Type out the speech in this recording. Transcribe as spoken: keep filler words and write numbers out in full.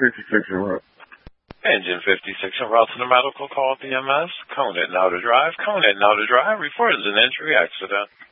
fifty-six en route. Engine fifty-six en route to the medical call B M S. Conant now to drive. Conant now to drive. Reported an entry accident.